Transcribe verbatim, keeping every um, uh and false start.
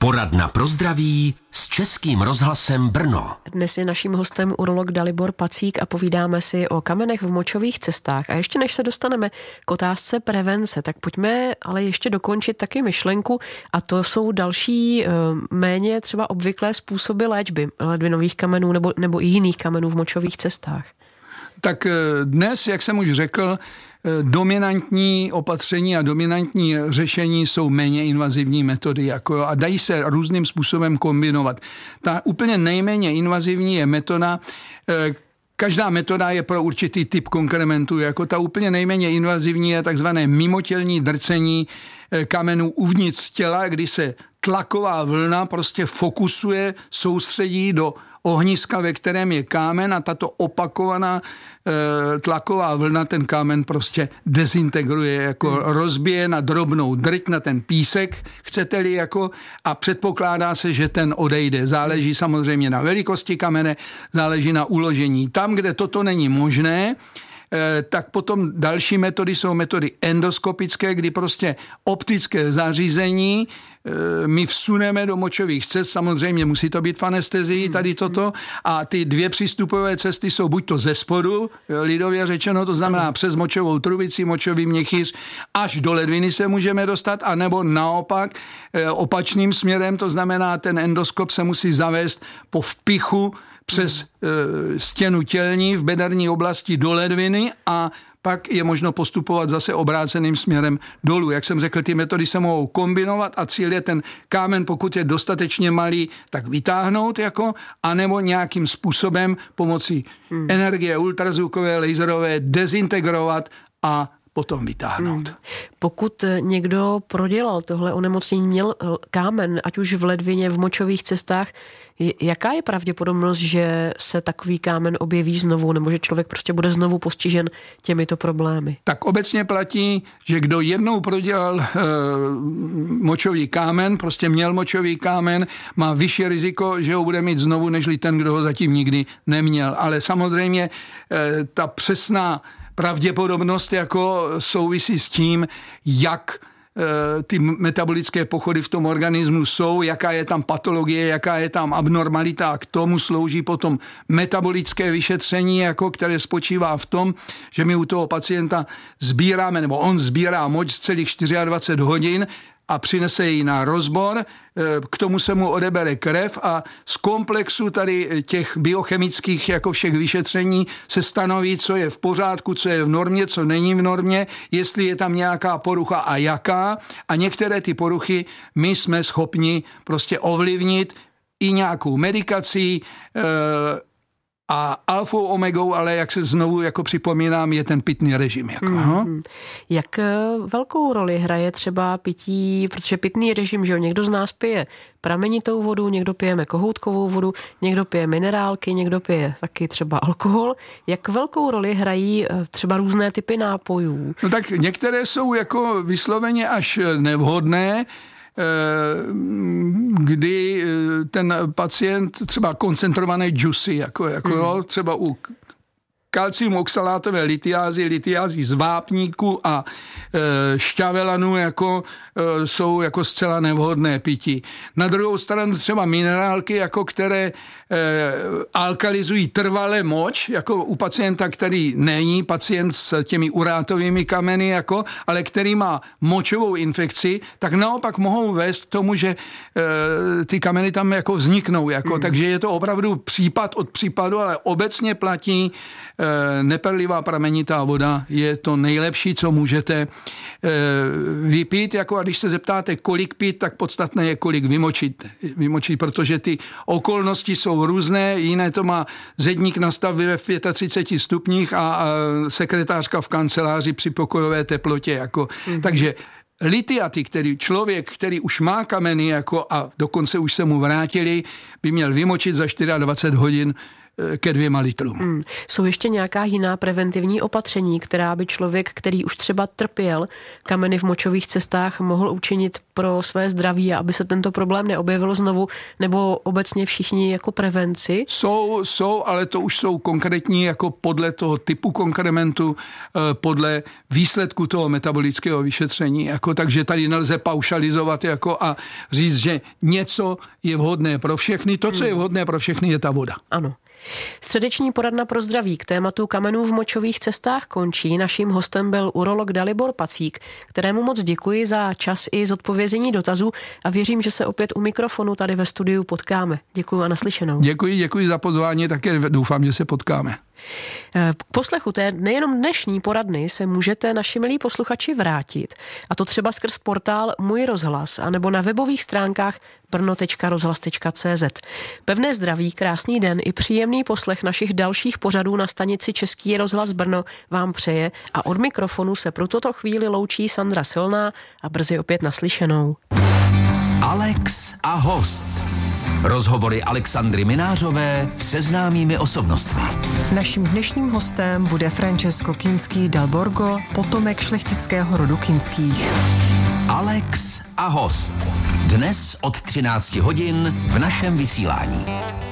Poradna pro zdraví s Českým rozhlasem Brno. Dnes je naším hostem urolog Dalibor Pacík a povídáme si o kamenech v močových cestách. A ještě než se dostaneme k otázce prevence, tak pojďme ale ještě dokončit taky myšlenku, a to jsou další méně třeba obvyklé způsoby léčby ledvinových kamenů nebo, nebo i jiných kamenů v močových cestách. Tak dnes, jak jsem už řekl, dominantní opatření a dominantní řešení jsou méně invazivní metody jako, a dají se různým způsobem kombinovat. Ta úplně nejméně invazivní je metoda, každá metoda je pro určitý typ konkrementu, jako ta úplně nejméně invazivní je takzvané mimotělní drcení kamenů uvnitř těla, kdy se tlaková vlna prostě fokusuje, soustředí do ohniska, ve kterém je kámen, a tato opakovaná e, tlaková vlna ten kámen prostě dezintegruje, jako hmm. rozbije na drobnou drť, na ten písek, chcete-li, jako, a předpokládá se, že ten odejde. Záleží samozřejmě na velikosti kamene, záleží na uložení. Tam, kde toto není možné, tak potom další metody jsou metody endoskopické, kdy prostě optické zařízení my vsuneme do močových cest, samozřejmě musí to být v anestezii tady toto, a ty dvě přístupové cesty jsou buď to ze spodu, lidově řečeno, to znamená přes močovou trubici, močový měchýř, až do ledviny se můžeme dostat, anebo naopak opačným směrem, to znamená ten endoskop se musí zavést po vpichu přes e, stěnu tělní v bederní oblasti do ledviny, a pak je možno postupovat zase obráceným směrem dolů. Jak jsem řekl, ty metody se mohou kombinovat a cíl je ten kámen, pokud je dostatečně malý, tak vytáhnout, jako, anebo nějakým způsobem pomocí hmm. energie ultrazvukové, laserové dezintegrovat a potom vytáhnout. Hmm. Pokud někdo prodělal tohle onemocnění, měl kámen, ať už v ledvině, v močových cestách, jaká je pravděpodobnost, že se takový kámen objeví znovu, nebo že člověk prostě bude znovu postižen těmito problémy? Tak obecně platí, že kdo jednou prodělal e, močový kámen, prostě měl močový kámen, má vyšší riziko, že ho bude mít znovu, nežli ten, kdo ho zatím nikdy neměl. Ale samozřejmě e, ta přesná pravděpodobnost jako souvisí s tím, jak e, ty metabolické pochody v tom organismu jsou, jaká je tam patologie, jaká je tam abnormalita, a k tomu slouží potom metabolické vyšetření, jako, které spočívá v tom, že my u toho pacienta sbíráme, nebo on sbírá moč z celých dvacet čtyři hodin a přinese ji na rozbor, k tomu se mu odebere krev a z komplexu tady těch biochemických jako všech vyšetření se stanoví, co je v pořádku, co je v normě, co není v normě, jestli je tam nějaká porucha a jaká, a některé ty poruchy my jsme schopni prostě ovlivnit i nějakou medikací, a alfou omegou, ale jak se znovu jako připomínám, je ten pitný režim. Jako, mm. Jak velkou roli hraje třeba pití, protože pitný režim, že jo, někdo z nás pije pramenitou vodu, někdo pijeme kohoutkovou vodu, někdo pije minerálky, někdo pije taky třeba alkohol. Jak velkou roli hrají třeba různé typy nápojů? No tak některé jsou jako vysloveně až nevhodné, kdy ten pacient třeba koncentrované džusy, jako, jako hmm. jo, třeba u kalcium oxalátové litiázy, litiázy z vápníku a e, šťavelanu jako, e, jsou jako zcela nevhodné pití. Na druhou stranu třeba minerálky, jako které e, alkalizují trvale moč, jako u pacienta, který není pacient s těmi urátovými kameny, jako, ale který má močovou infekci, tak naopak mohou vést k tomu, že e, ty kameny tam jako vzniknou. Jako, mm. Takže je to opravdu případ od případu, ale obecně platí e, neperlivá pramenitá voda je to nejlepší, co můžete vypít, jako, a když se zeptáte, kolik pít, tak podstatné je, kolik vymočit, vymočit, protože ty okolnosti jsou různé, jiné to má zedník na stav ve třiceti pěti stupních a, a sekretářka v kanceláři při pokojové teplotě. Jako. Mm. Takže litiaty, který člověk, který už má kameny jako, a dokonce už se mu vrátili, by měl vymočit za dvacet čtyři hodin ke dvěma litrům. Hmm. Jsou ještě nějaká jiná preventivní opatření, která by člověk, který už třeba trpěl kameny v močových cestách, mohl učinit pro své zdraví, aby se tento problém neobjevil znovu, nebo obecně všichni jako prevenci? Jsou, jsou, ale to už jsou konkrétní jako podle toho typu konkrementu, podle výsledku toho metabolického vyšetření. Jako, takže tady nelze paušalizovat jako a říct, že něco je vhodné pro všechny. To, co je vhodné pro všechny, je ta voda. Ano. Středeční poradna pro zdraví k tématu kamenů v močových cestách končí. Naším hostem byl urolog Dalibor Pacík, kterému moc děkuji za čas i zodpovězení dotazů a věřím, že se opět u mikrofonu tady ve studiu potkáme. Děkuji a naslyšenou. Děkuji, děkuji za pozvání, také doufám, že se potkáme. K poslechu té nejenom dnešní poradny se můžete, naši milí posluchači, vrátit. A to třeba skrz portál Můj rozhlas anebo na webových stránkách brno tečka rozhlas tečka cé zet. Pevné zdraví, krásný den i příjemný poslech našich dalších pořadů na stanici Český rozhlas Brno vám přeje a od mikrofonu se pro tuto chvíli loučí Sandra Silná a brzy opět naslyšenou. Alex a host. Rozhovory Alexandry Minářové se známými osobnostmi. Naším dnešním hostem bude Francesco Kinský dal Borgo, potomek šlechtického rodu Kinských. Alex a host. Dnes od třinácti hodin v našem vysílání.